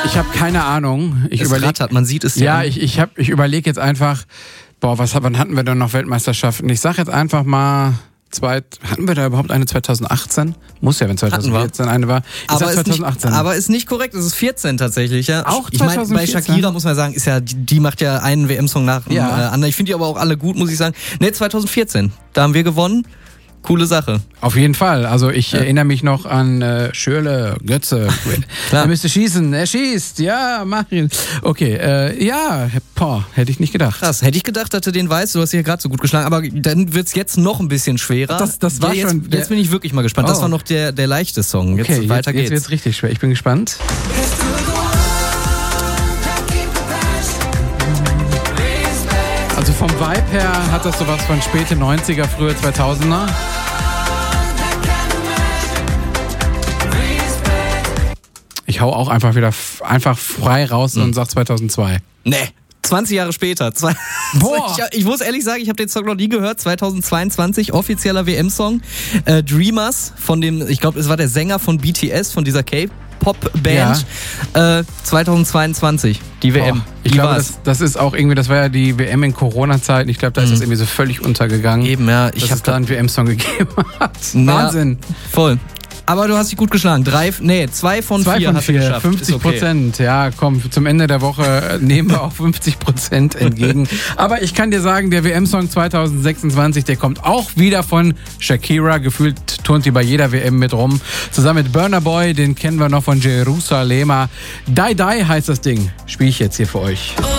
Ich habe keine Ahnung. Es rattert, man sieht es ja. Ich überlege jetzt einfach, wann hatten wir denn noch Weltmeisterschaften? Ich sag jetzt einfach mal, hatten wir da überhaupt eine 2018? Muss ja, wenn 2014 eine war. Aber 2018. Aber ist nicht korrekt, es ist 14 tatsächlich. Ja. Auch 2014? Ich meine, bei Shakira muss man sagen, die macht ja einen WM-Song nach dem anderen. Ich finde die aber auch alle gut, muss ich sagen. Ne, 2014, da haben wir gewonnen. Coole Sache. Auf jeden Fall. Also ich erinnere mich noch an Schürrle, Götze. Er müsste schießen. Er schießt. Ja, mach ihn. Okay, hätte ich nicht gedacht. Krass. Hätte ich gedacht, dass du den weißt. Du hast dich ja gerade so gut geschlagen. Aber dann wird's jetzt noch ein bisschen schwerer. Das war jetzt, schon... Jetzt bin ich wirklich mal gespannt. Das war noch der leichte Song. Jetzt okay, weiter geht's. Jetzt wird's richtig schwer. Ich bin gespannt. Also vom Vibe her hat das sowas von späte 90er, frühe 2000er. Ich hau auch einfach frei raus und sag 2002. Nee. 20 Jahre später. Boah. Ich muss ehrlich sagen, ich habe den Song noch nie gehört. 2022, offizieller WM-Song. Dreamers von dem, ich glaube, es war der Sänger von BTS, von dieser K-Pop-Band. Ja. 2022, die WM. Ich glaube, das ist auch irgendwie, das war ja die WM in Corona-Zeiten. Ich glaube, da ist das irgendwie so völlig untergegangen. Eben, ja. Ich habe da einen WM-Song gegeben. Wahnsinn. Voll. Aber du hast dich gut geschlagen. 2 von 4 hast du geschafft. 50%. Okay. Ja, komm, zum Ende der Woche nehmen wir auch 50% entgegen. Aber ich kann dir sagen, der WM-Song 2026, der kommt auch wieder von Shakira. Gefühlt turnt die bei jeder WM mit rum. Zusammen mit Burna Boy, den kennen wir noch von Jerusalema. Die Die heißt das Ding. Spiele ich jetzt hier für euch.